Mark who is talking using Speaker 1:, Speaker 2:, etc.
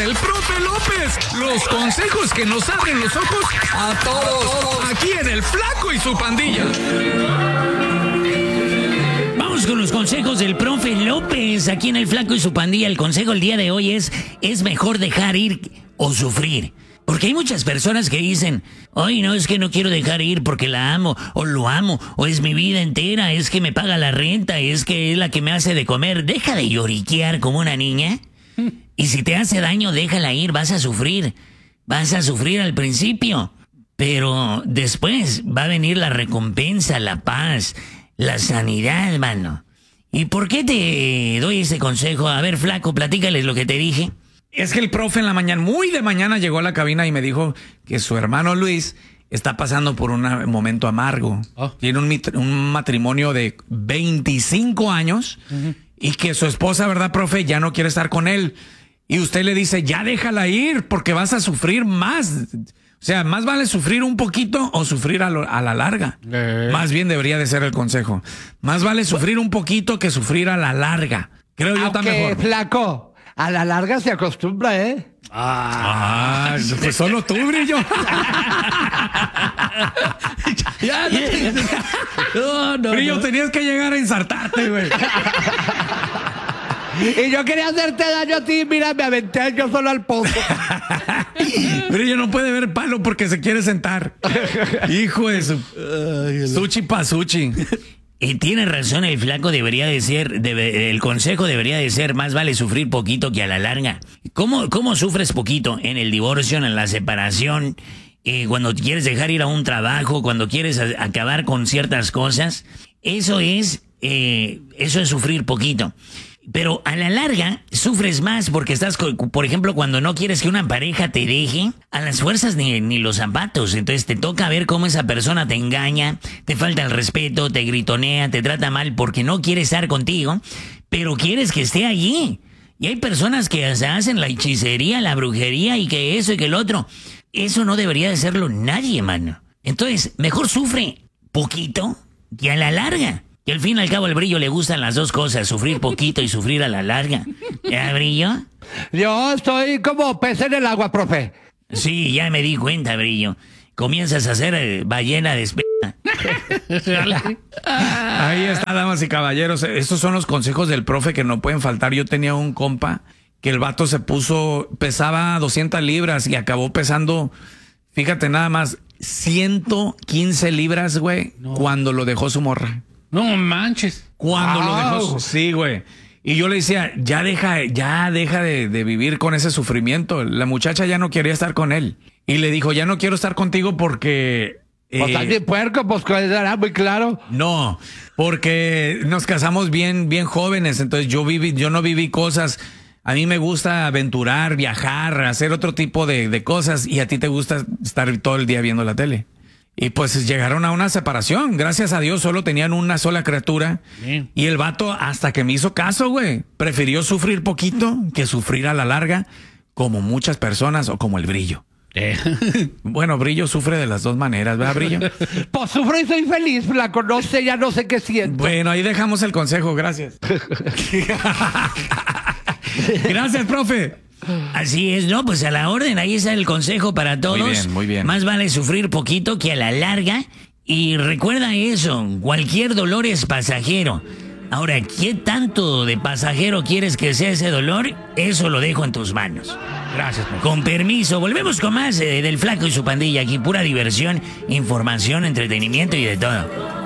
Speaker 1: del profe López. Los consejos que nos abren los ojos a todos. Aquí en El Flaco y su pandilla.
Speaker 2: Vamos con los consejos del profe López. Aquí en El Flaco y su pandilla. El consejo el día de hoy es mejor dejar ir o sufrir. Porque hay muchas personas que dicen, ay, no, es que no quiero dejar ir porque la amo, o lo amo, o es mi vida entera, es que me paga la renta, es que es la que me hace de comer. Deja de lloriquear como una niña. Y si te hace daño, déjala ir, vas a sufrir. Vas a sufrir al principio. Pero después va a venir la recompensa, la paz, la sanidad, mano. ¿Y por qué te doy ese consejo? A ver, Flaco, platícales lo que te dije.
Speaker 1: Es que el profe en la mañana, muy de mañana, llegó a la cabina y me dijo que su hermano Luis está pasando por un momento amargo. Tiene un matrimonio de 25 años y que su esposa, ¿verdad, profe? Ya no quiere estar con él. Y usted le dice, ya déjala ir porque vas a sufrir más. O sea, más vale sufrir un poquito o sufrir a la larga. Más bien debería de ser el consejo. Más vale sufrir un poquito que sufrir a la larga. Creo yo tan mejor.
Speaker 3: Flaco. A la larga se acostumbra, ¿eh?
Speaker 1: Pues solo tú, Brillo. Brillo, tenías que llegar a ensartarte, güey.
Speaker 3: Y yo quería hacerte daño a ti, mira, me aventé yo solo al pozo.
Speaker 1: Brillo no puede ver palo porque se quiere sentar. Hijo de su... Suchi pasuchi.
Speaker 2: Y tiene razón, el Flaco debería de ser, el consejo debería de ser, más vale sufrir poquito que a la larga. ¿Cómo sufres poquito? En el divorcio, en la separación, cuando quieres dejar ir a un trabajo, cuando quieres acabar con ciertas cosas. Eso es sufrir poquito. Pero a la larga sufres más porque estás, por ejemplo, cuando no quieres que una pareja te deje, a las fuerzas ni los zapatos. Entonces te toca ver cómo esa persona te engaña, te falta el respeto, te gritonea, te trata mal porque no quiere estar contigo, pero quieres que esté allí. Y hay personas que se hacen la hechicería, la brujería y que eso y que el otro. Eso no debería de serlo nadie, mano. Entonces, mejor sufre poquito que a la larga. Y al fin y al cabo al Brillo le gustan las dos cosas, sufrir poquito y sufrir a la larga. ¿Ya, Brillo?
Speaker 3: Yo estoy como pez en el agua, profe.
Speaker 2: Sí, ya me di cuenta, Brillo. Comienzas a hacer ballena de
Speaker 1: Ahí está, damas y caballeros. Estos son los consejos del profe que no pueden faltar. Yo tenía un compa que el vato pesaba 200 libras y acabó pesando, fíjate nada más, 115 libras, güey, cuando lo dejó su morra.
Speaker 4: No manches.
Speaker 1: Cuando lo dejó. Sí, güey. Y yo le decía, ya deja de vivir con ese sufrimiento. La muchacha ya no quería estar con él. Y le dijo, ya no quiero estar contigo porque...
Speaker 3: Pues alguien puerco, pues era muy claro.
Speaker 1: No, porque nos casamos bien jóvenes. Entonces yo no viví cosas. A mí me gusta aventurar, viajar, hacer otro tipo de cosas. Y a ti te gusta estar todo el día viendo la tele. Y pues llegaron a una separación. Gracias a Dios solo tenían una sola criatura. Bien. Y el vato, hasta que me hizo caso, güey, prefirió sufrir poquito que sufrir a la larga, como muchas personas o como el Brillo. Bueno, Brillo sufre de las dos maneras, ¿verdad, Brillo?
Speaker 3: Pues sufro y soy feliz, Flaco. No sé, ya no sé qué siento.
Speaker 1: Bueno, ahí dejamos el consejo, gracias. Gracias, profe.
Speaker 2: Así es, ¿no? Pues a la orden, ahí está el consejo para todos.
Speaker 1: Muy bien, muy bien.
Speaker 2: Más vale sufrir poquito que a la larga. Y recuerda eso, cualquier dolor es pasajero. Ahora, ¿qué tanto de pasajero quieres que sea ese dolor? Eso lo dejo en tus manos.
Speaker 4: Gracias, profe.
Speaker 2: Con permiso, volvemos con más del Flaco y su pandilla. Aquí pura diversión, información, entretenimiento y de todo.